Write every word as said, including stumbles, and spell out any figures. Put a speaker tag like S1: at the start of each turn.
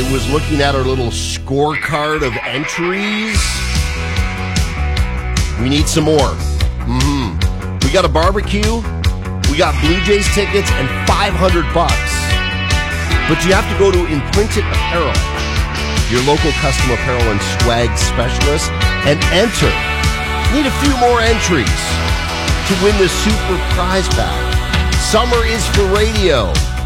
S1: was looking at our little scorecard of entries. We need some more. Mm-hmm. We got a barbecue. We got Blue Jays tickets and five hundred bucks. But you have to go to Imprinted Apparel, your local custom apparel and swag specialist, and enter. Need a few more entries to win the super prize pack. Summer is for radio.